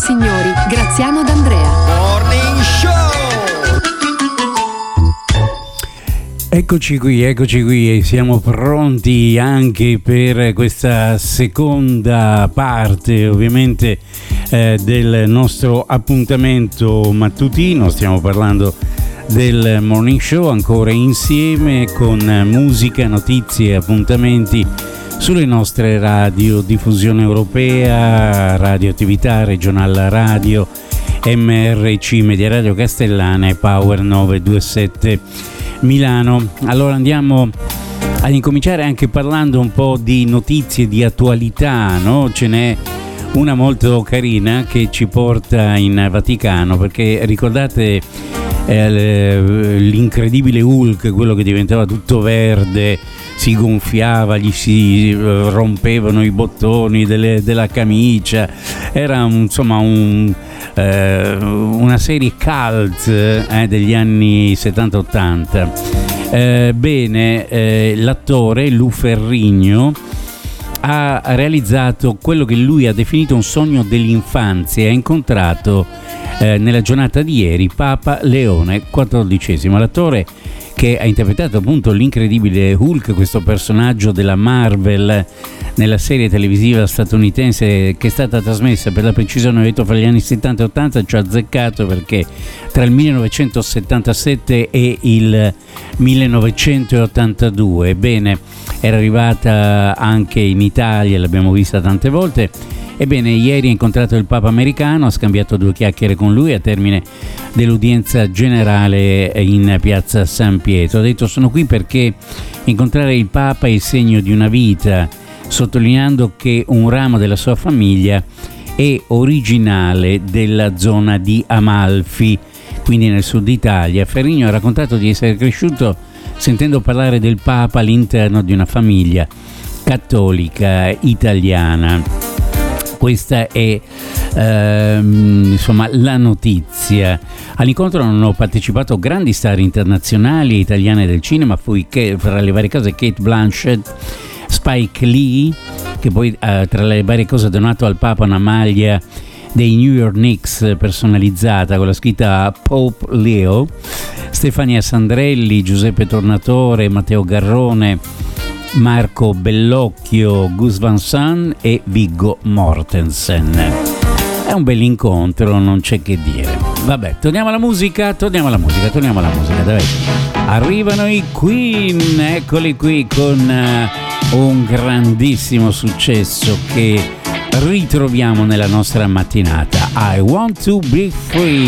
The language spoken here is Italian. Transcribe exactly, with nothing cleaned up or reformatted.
signori, Graziano D'Andrea. Morning Show! Eccoci qui, eccoci qui e siamo pronti anche per questa seconda parte, ovviamente, eh, del nostro appuntamento mattutino. Stiamo parlando del Morning Show, ancora insieme con musica, notizie e appuntamenti sulle nostre radio, diffusione europea, radioattività, regional radio, M R C Media Radio Castellana e Power nove due sette Milano. Allora andiamo ad incominciare anche parlando un po' di notizie di attualità, no? Ce n'è una molto carina che ci porta in Vaticano, perché ricordate eh, l'incredibile Hulk, quello che diventava tutto verde, si gonfiava, gli si rompevano i bottoni delle, della camicia, era un, insomma un, eh, una serie cult eh, degli anni settanta ottanta. Eh, bene, eh, l'attore Lou Ferrigno ha realizzato quello che lui ha definito un sogno dell'infanzia. Ha incontrato eh, nella giornata di ieri Papa Leone quattordicesimo. L'attore che ha interpretato appunto l'incredibile Hulk, questo personaggio della Marvel nella serie televisiva statunitense che è stata trasmessa, per la precisione ho detto, fra gli anni settanta e ottanta, ci ha azzeccato perché tra il millenovecentosettantasette e il millenovecentottantadue, bene, era arrivata anche in Italia, l'abbiamo vista tante volte. Ebbene, ieri ha incontrato il Papa americano, ha scambiato due chiacchiere con lui a termine dell'udienza generale in piazza San Pietro. Ha detto: sono qui perché incontrare il Papa è il segno di una vita, sottolineando che un ramo della sua famiglia è originale della zona di Amalfi, quindi nel sud Italia. Ferrigno ha raccontato di essere cresciuto sentendo parlare del Papa all'interno di una famiglia cattolica italiana. Questa è ehm, insomma la notizia. All'incontro hanno partecipato grandi star internazionali e italiane del cinema, fu che, fra le varie cose Kate Blanchett, Spike Lee, che poi eh, tra le varie cose ha donato al Papa una maglia dei New York Knicks personalizzata con la scritta Pope Leo, Stefania Sandrelli, Giuseppe Tornatore, Matteo Garrone, Marco Bellocchio, Gus Van Sant e Viggo Mortensen. È un bel incontro, non c'è che dire. Vabbè, torniamo alla musica, torniamo alla musica, torniamo alla musica, dai. Arrivano i Queen, eccoli qui con uh, un grandissimo successo che ritroviamo nella nostra mattinata. I Want to Be Free.